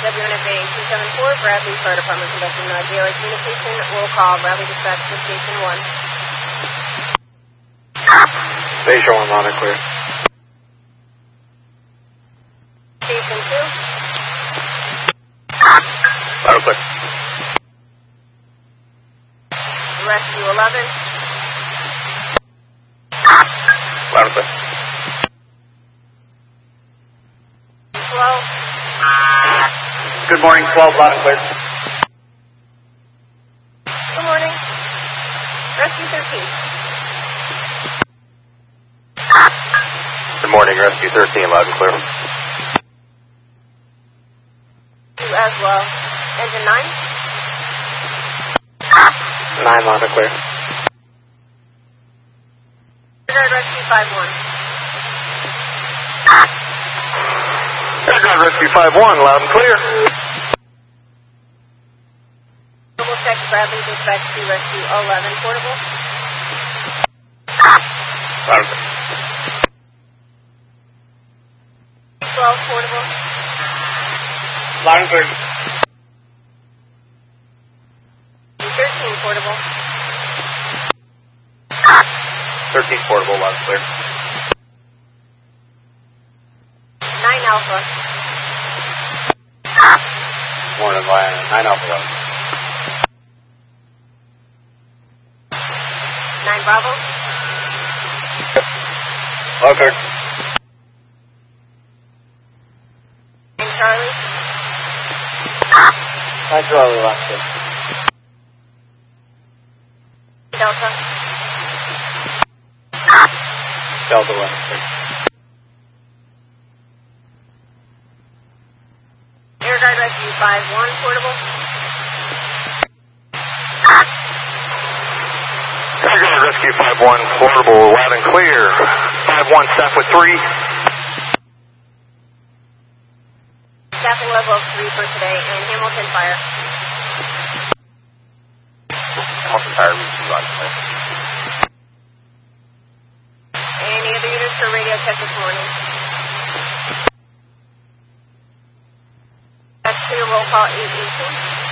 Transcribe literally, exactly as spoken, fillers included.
W N F A two seven four, Bradley Fire Department conducting uh, daily communication. Roll call, Bradley dispatch to station one. Station one, loud and clear. Station two. Loud and clear. Rescue eleven. Loud and clear. twelve. Good morning, twelve, loud and clear. Good morning. Rescue thirteen. Good morning, Rescue thirteen, loud and clear. You as well. Engine nine. nine, loud and clear. Guard Rescue five one. Airguard Rescue five one, loud and clear. Double check Bradley dispatch to Rescue eleven portable. Loud and clear. twelve portable. Loud and clear. thirteen portable. thirteen portable, loud and clear. nine Alpha. Morning, Lion. nine Alpha, loud. nine Bravo. Loud and clear. nine Charlie. nine Charlie, loud and clear. Delta. Delta, loud and clear. Airguard Rescue five one portable. Airguard Rescue five one, portable, loud and clear. five one, staff with three. Staffing level of three for today, and Hamilton Fire. Hamilton Fire, loud and clear. Any other units for radio check this morning? That's clear, roll call eight eighteen.